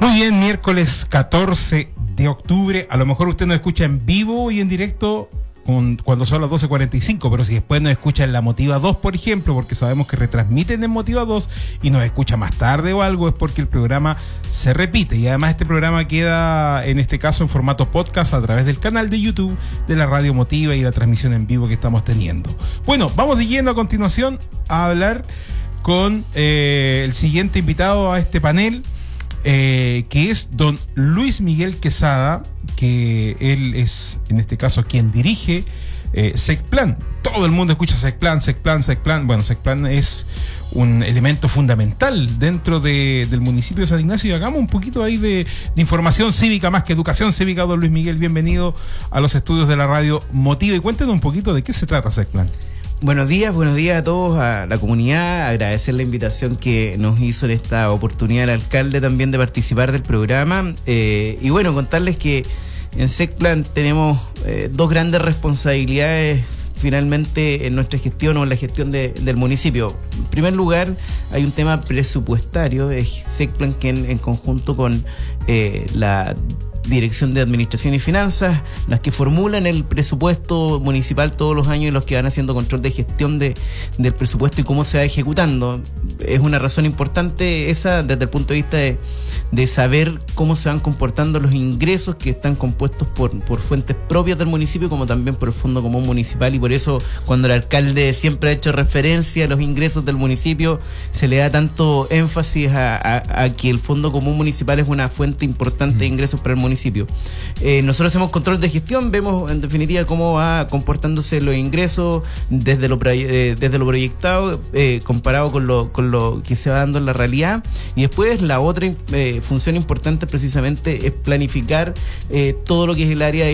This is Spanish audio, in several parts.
Muy bien, miércoles 14 de octubre. A lo mejor usted nos escucha en vivo y en directo cuando son las 12:45, pero si después nos escucha en la Motiva 2, por ejemplo, porque sabemos que retransmiten en Motiva 2 y nos escucha más tarde o algo, es porque el programa se repite. Y además este programa queda, en este caso, en formato podcast a través del canal de YouTube de la Radio Motiva y la transmisión en vivo que estamos teniendo. Bueno, vamos de lleno a continuación a hablar con el siguiente invitado a este panel, que es don Luis Miguel Quesada, que él es, en este caso, quien dirige SECPLAN. Todo el mundo escucha SECPLAN. Bueno, SECPLAN es un elemento fundamental dentro del municipio de San Ignacio, y hagamos un poquito ahí de información cívica más que educación cívica. Don Luis Miguel, bienvenido a los estudios de la Radio Motiva y cuéntenos un poquito de qué se trata SECPLAN. Buenos días a todos, a la comunidad. Agradecer la invitación que nos hizo en esta oportunidad el alcalde también de participar del programa. Y bueno, contarles que en SECPLAN tenemos dos grandes responsabilidades finalmente en nuestra gestión o en la gestión del municipio. En primer lugar, hay un tema presupuestario. Es SECPLAN que en conjunto con la Dirección de Administración y Finanzas, las que formulan el presupuesto municipal todos los años y los que van haciendo control de gestión del presupuesto y cómo se va ejecutando. Es una razón importante esa desde el punto de vista de saber cómo se van comportando los ingresos que están compuestos por fuentes propias del municipio, como también por el Fondo Común Municipal, y por eso cuando el alcalde siempre ha hecho referencia a los ingresos del municipio, se le da tanto énfasis a que el Fondo Común Municipal es una fuente importante de ingresos para el municipio. Nosotros hacemos control de gestión, vemos en definitiva cómo va comportándose los ingresos desde lo proyectado comparado con lo que se va dando en la realidad, y después la otra función importante precisamente es planificar todo lo que es el área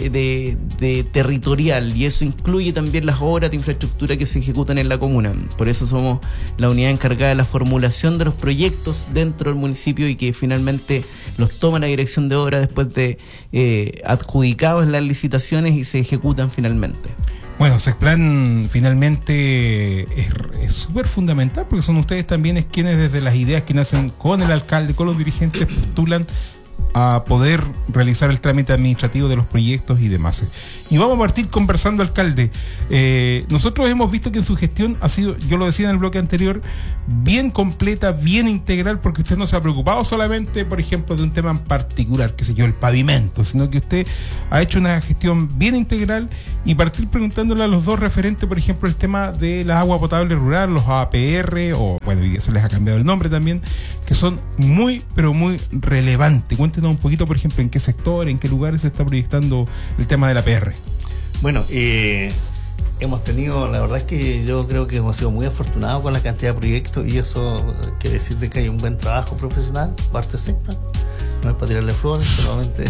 de territorial, y eso incluye también las obras de infraestructura que se ejecutan en la comuna. Por eso somos la unidad encargada de la formulación de los proyectos dentro del municipio y que finalmente los toma la dirección de obra después de adjudicados en las licitaciones y se ejecutan finalmente. Bueno, SECPLAN finalmente es súper fundamental, porque son ustedes también quienes desde las ideas que nacen con el alcalde, con los dirigentes, postulan a poder realizar el trámite administrativo de los proyectos y demás. Y vamos a partir conversando, alcalde. Nosotros hemos visto que en su gestión ha sido, yo lo decía en el bloque anterior, bien completa, bien integral, porque usted no se ha preocupado solamente, por ejemplo, de un tema en particular, que sé yo, el pavimento, sino que usted ha hecho una gestión bien integral, y partir preguntándole a los dos referentes, por ejemplo, el tema de la agua potable rural, los APR, o bueno, ya se les ha cambiado el nombre también, que son muy, pero muy relevantes. Cuéntenos un poquito, por ejemplo, en qué sector, en qué lugares se está proyectando el tema de la APR. Bueno, hemos tenido, la verdad es que yo creo que hemos sido muy afortunados con la cantidad de proyectos, y eso quiere decir de que hay un buen trabajo profesional, parte de SECPLAN. No es para tirarle flores, solamente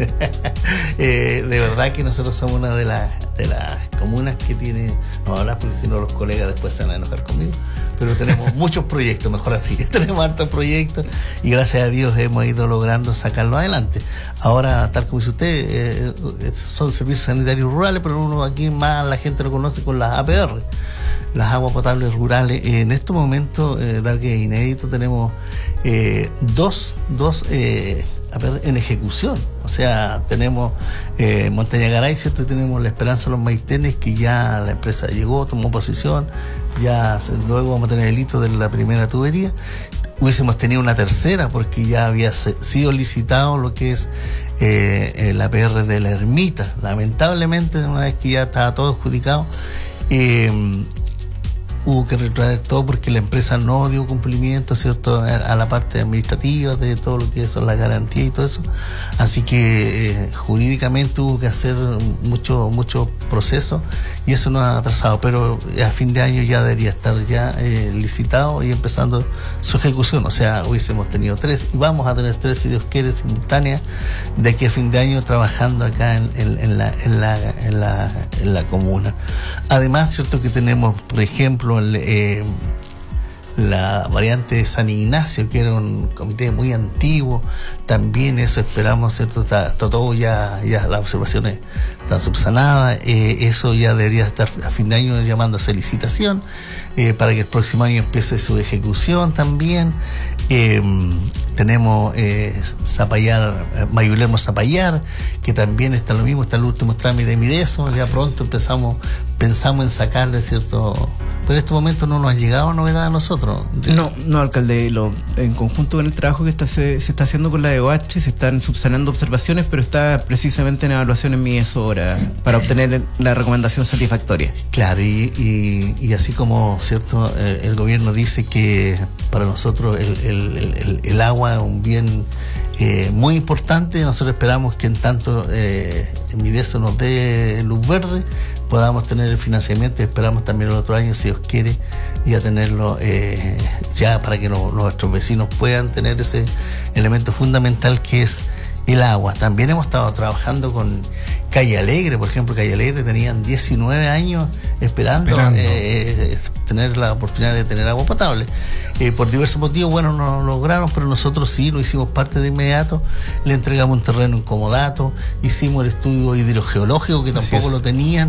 de verdad que nosotros somos una de las comunas que tiene, no hablar porque si no los colegas después se van a enojar conmigo, pero tenemos muchos proyectos, mejor así, tenemos hartos proyectos y gracias a Dios hemos ido logrando sacarlo adelante. Ahora, tal como dice usted, son servicios sanitarios rurales, pero uno aquí más la gente lo conoce con las APR, las aguas potables rurales. En estos momentos, dado que es inédito, tenemos dos en ejecución. O sea, tenemos Montaña Garay, ¿cierto? Y tenemos La Esperanza de los Maitenes, que ya la empresa llegó, tomó posición, ya luego vamos a tener el hito de la primera tubería. Hubiésemos tenido una tercera porque ya había sido licitado lo que es el APR de la Ermita. Lamentablemente, una vez que ya estaba todo adjudicado, hubo que retraer todo porque la empresa no dio cumplimiento, ¿cierto?, a la parte administrativa de todo lo que son las garantías y todo eso. Así que jurídicamente hubo que hacer mucho proceso y eso nos ha atrasado, pero a fin de año ya debería estar ya licitado y empezando su ejecución. O sea, hubiésemos tenido 3 y vamos a tener 3, si Dios quiere, simultáneas de aquí a fin de año trabajando acá en la comuna. Además, cierto que tenemos, por ejemplo, la variante de San Ignacio, que era un comité muy antiguo, también eso esperamos, ¿cierto? Está todo ya las observaciones están subsanadas, eso ya debería estar a fin de año llamándose licitación, para que el próximo año empiece su ejecución también. tenemos Zapallar, Mayulermo Zapallar, que también está lo mismo, está el último trámite de Mideso, ya pronto pensamos en sacarle, ¿cierto? Pero en este momento no nos ha llegado novedad a nosotros. No, alcalde, en conjunto con el trabajo que se está haciendo con la EOH, se están subsanando observaciones, pero está precisamente en evaluación en Mideso ahora para obtener la recomendación satisfactoria. Claro, y así como, ¿cierto? El gobierno dice que para nosotros el agua es un bien muy importante. Nosotros esperamos que en tanto Mideso nos dé luz verde, podamos tener el financiamiento, y esperamos también el otro año, si Dios quiere, ya tenerlo ya para que nuestros vecinos puedan tener ese elemento fundamental que es el agua. También hemos estado trabajando con Calle Alegre, por ejemplo. Calle Alegre tenían 19 años esperando. Tener la oportunidad de tener agua potable. Por diversos motivos, bueno, no lo lograron, pero nosotros sí lo hicimos parte de inmediato. Le entregamos un terreno en comodato, hicimos el estudio hidrogeológico, que tampoco lo tenían.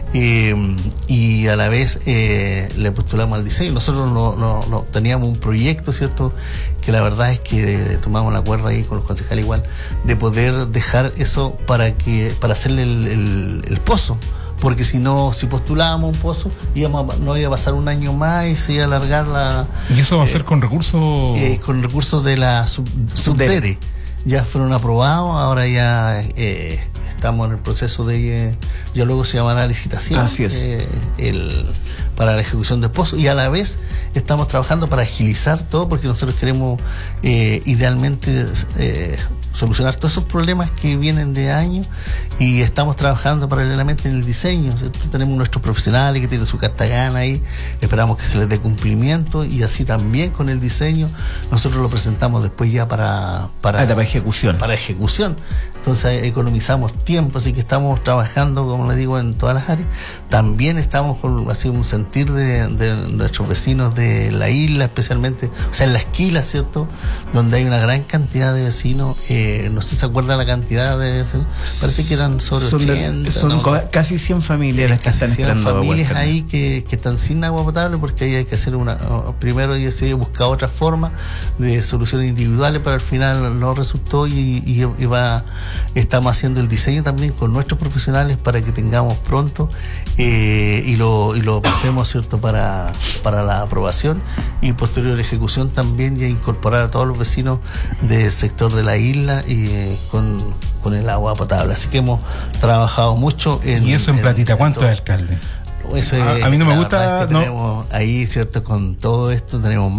Y a la vez le postulamos al diseño. Nosotros no teníamos un proyecto, ¿cierto? Que la verdad es que tomamos la cuerda ahí con los concejales igual, de poder dejar eso para hacerle el pozo. Porque si postulábamos un pozo, no iba a pasar un año más y se iba a alargar la... ¿Y eso va a ser con recursos? Con recursos de la Subdere. Ya fueron aprobados, ahora ya estamos en el proceso de... ya luego se llamará licitación. Así es. Para la ejecución del pozo, y a la vez estamos trabajando para agilizar todo, porque nosotros queremos idealmente solucionar todos esos problemas que vienen de años, y estamos trabajando paralelamente en el diseño, ¿cierto? Tenemos nuestros profesionales que tienen su carta gana ahí, esperamos que se les dé cumplimiento, y así también con el diseño nosotros lo presentamos después ya para ejecución. Para ejecución. Entonces economizamos tiempo, así que estamos trabajando, como les digo, en todas las áreas. También estamos con así un sentir de nuestros vecinos de la isla, especialmente, o sea, en la Esquila, ¿cierto? Donde hay una gran cantidad de vecinos. No sé si se acuerdan la cantidad de vecinos. Parece que eran sobre 80. Son casi 100 familias las que están esperando agua. Familias ahí que están sin agua potable, porque ahí hay que hacer primero y decidí buscar otra forma de soluciones individuales, pero al final no resultó, y estamos haciendo el diseño también con nuestros profesionales para que tengamos pronto y lo pasemos, ¿cierto? para la aprobación y posterior ejecución también, ya incorporar a todos los vecinos del sector de la isla y con el agua potable. Así que hemos trabajado mucho ¿Y eso en platita cuánto es, alcalde? Eso a mí no me gusta, tenemos ahí, ¿cierto? Con todo esto tenemos